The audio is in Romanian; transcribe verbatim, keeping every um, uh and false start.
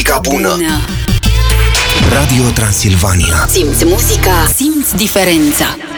muzica bună. bună. Radio Transilvania. Simți muzica, simți diferența.